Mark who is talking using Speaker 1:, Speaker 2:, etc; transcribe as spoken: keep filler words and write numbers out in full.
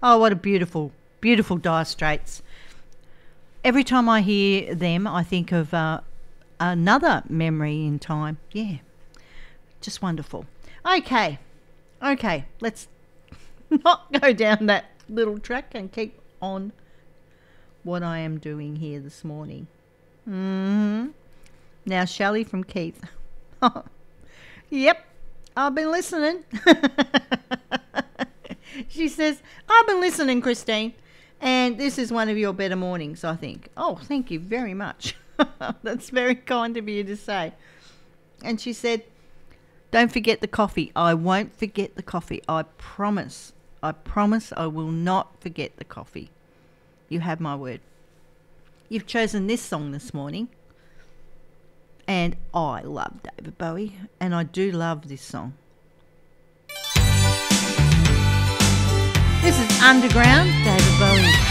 Speaker 1: Oh, what a beautiful, beautiful Dire Straits. Every time I hear them, I think of uh, another memory in time. Yeah, just wonderful. Okay, okay, let's not go down that little track and keep on what I am doing here this morning. Mm-hmm. Now, Shelley from Keith. Yep, I've been listening. She says, I've been listening, Christine, and this is one of your better mornings, I think. Oh, thank you very much. That's very kind of you to say. And she said, don't forget the coffee. I won't forget the coffee. I promise. I promise I will not forget the coffee. You have my word. You've chosen this song this morning. And I love David Bowie. And I do love this song. This is Underground, David Bowie.